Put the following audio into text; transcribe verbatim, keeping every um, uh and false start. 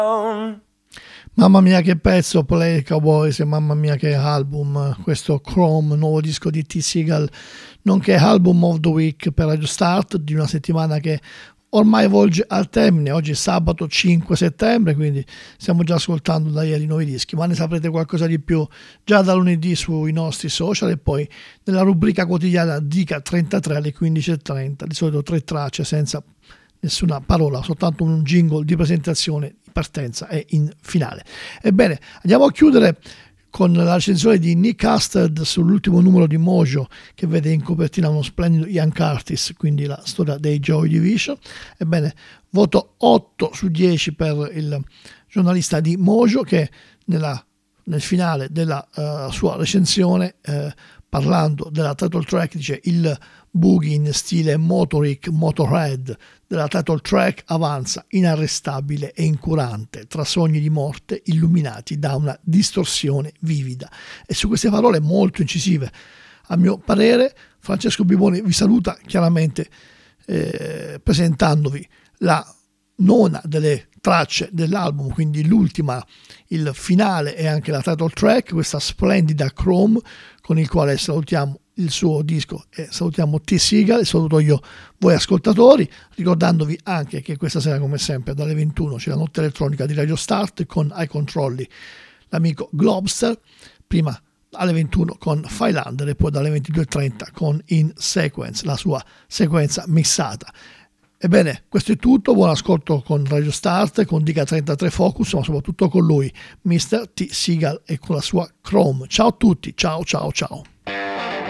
Mamma mia che pezzo, Play Cowboys, e mamma mia che album, questo Chrome, nuovo disco di T. Seagal, nonché album of the week per Radio Start di una settimana che ormai volge al termine. Oggi è sabato cinque settembre, quindi stiamo già ascoltando da ieri nuovi dischi, ma ne saprete qualcosa di più già da lunedì sui nostri social e poi nella rubrica quotidiana Dica trentatré alle quindici e trenta, di solito tre tracce senza nessuna parola, soltanto un jingle di presentazione, in partenza e in finale. Ebbene, andiamo a chiudere con la recensione di Nick Hastert sull'ultimo numero di Mojo, che vede in copertina uno splendido Ian Curtis, quindi la storia dei Joy Division. Ebbene, voto otto su dieci per il giornalista di Mojo, che nella, nel finale della uh, sua recensione, uh, parlando della title track, dice: il boogie in stile Motoric Motorhead della title track avanza inarrestabile e incurante tra sogni di morte illuminati da una distorsione vivida. E su queste parole molto incisive, a mio parere, Francesco Bibone vi saluta chiaramente eh, presentandovi la nona delle tracce dell'album, quindi l'ultima, il finale e anche la title track, questa splendida Chrome, con il quale salutiamo il suo disco e salutiamo T. Seagal, e saluto io voi ascoltatori, ricordandovi anche che questa sera, come sempre, dalle ventuno c'è la notte elettronica di Radio Start con ai controlli l'amico Globster, prima alle ventuno con Filander e poi dalle ventidue e trenta con In Sequence, la sua sequenza mixata. Ebbene, questo è tutto, buon ascolto con Radio Start, con Dica trentatré Focus, ma soprattutto con lui, mister T. Seagal, e con la sua Chrome. Ciao a tutti, ciao ciao ciao.